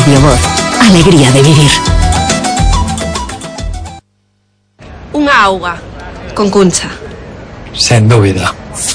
Radio Voz. Alegría de vivir. Unha auga con Cuncha. Sen dúbida.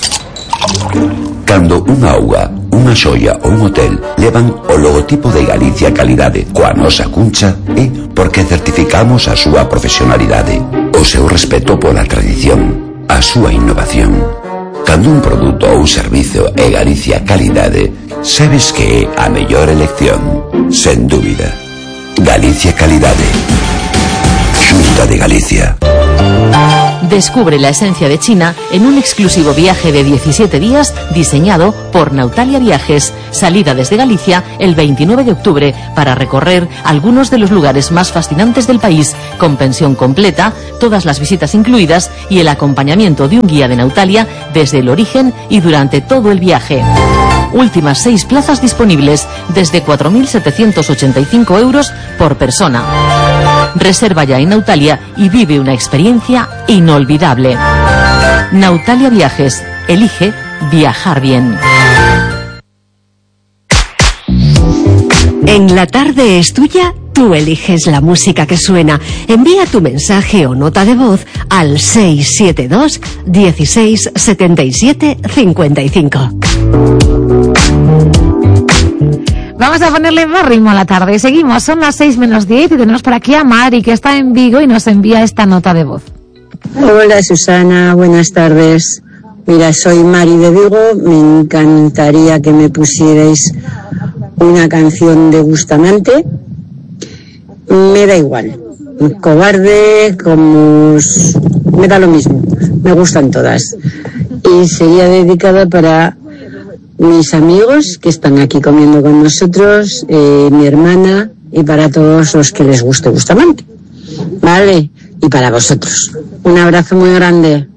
Cando unha auga, unha xoia ou un hotel levan o logotipo de Galicia Calidade coa nosa Cuncha, é porque certificamos a súa profesionalidade, o seu respeto pola tradición, a súa innovación. Cando un produto ou servizo é Galicia Calidade, sabes que é a mellor elección, sen dúbida. Galicia Calidade. Xunta de Galicia. Descubre la esencia de China en un exclusivo viaje de 17 días diseñado por Nautalia Viajes. Salida desde Galicia el 29 de octubre para recorrer algunos de los lugares más fascinantes del país, con pensión completa, todas las visitas incluidas y el acompañamiento de un guía de Nautalia desde el origen y durante todo el viaje. Últimas 6 plazas disponibles desde 4.785 euros por persona. Reserva ya en Nautalia y vive una experiencia inolvidable. Nautalia Viajes. Elige viajar bien. En la tarde es tuya. Tú eliges la música que suena. Envía tu mensaje o nota de voz al 672 16 77 55. Vamos a ponerle más ritmo a la tarde. Seguimos, son las 6 menos 10 y tenemos por aquí a Mari, que está en Vigo y nos envía esta nota de voz. Hola Susana, buenas tardes. Mira, soy Mari de Vigo. Me encantaría que me pusierais una canción de Bustamante. Me da igual. Cobarde, como... me da lo mismo. Me gustan todas. Y sería dedicada para mis amigos que están aquí comiendo con nosotros, mi hermana, y para todos los que les guste Bustamante. Vale, y para vosotros. Un abrazo muy grande.